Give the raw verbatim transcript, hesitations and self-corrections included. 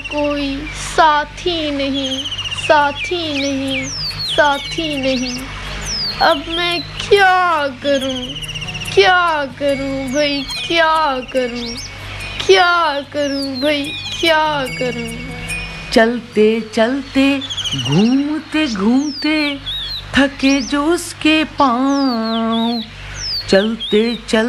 कोई साथी नहीं, साथी नहीं, साथी नहीं। अब मैं क्या करूं, क्या करूं भाई, क्या करूं, क्या करूं भाई, क्या करूं। चलते चलते घूमते घूमते थके जो उसके पाँव, चलते चल